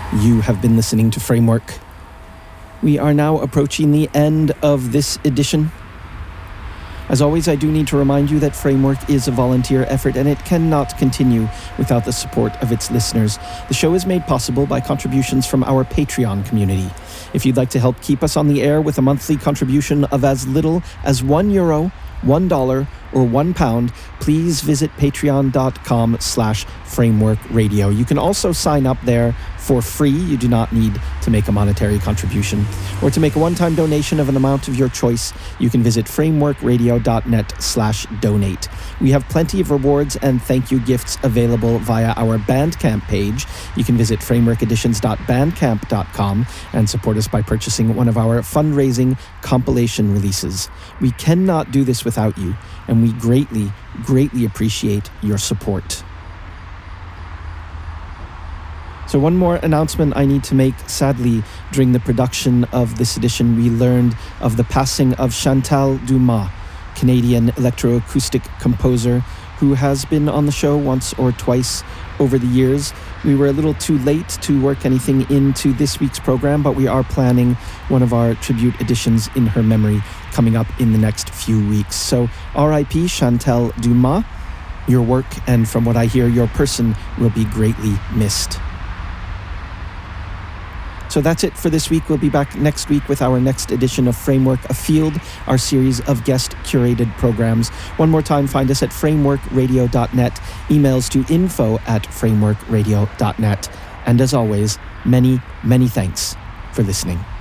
You have been listening to Framework. We are now approaching the end of this edition. As always, I do need to remind you that Framework is a volunteer effort and it cannot continue without the support of its listeners. The show is made possible by contributions from our Patreon community. If you'd like to help keep us on the air with a monthly contribution of as little as €1, $1, or £1, please visit patreon.com/Framework Radio. You can also sign up there for free. You do not need to make a monetary contribution. Or to make a one-time donation of an amount of your choice, you can visit frameworkradio.net/donate. We have plenty of rewards and thank you gifts available via our Bandcamp page. You can visit frameworkeditions.bandcamp.com and support us by purchasing one of our fundraising compilation releases. We cannot do this without you, and we greatly, greatly appreciate your support. So one more announcement I need to make. Sadly, during the production of this edition, we learned of the passing of Chantal Dumas, Canadian electroacoustic composer who has been on the show once or twice over the years. We were a little too late to work anything into this week's program, but we are planning one of our tribute editions in her memory coming up in the next few weeks. So R.I.P. Chantal Dumas. Your work, and from what I hear, your person will be greatly missed. So that's it for this week. We'll be back next week with our next edition of Framework Afield, our series of guest-curated programs. One more time, find us at frameworkradio.net, emails to info@frameworkradio.net. And as always, many, many thanks for listening.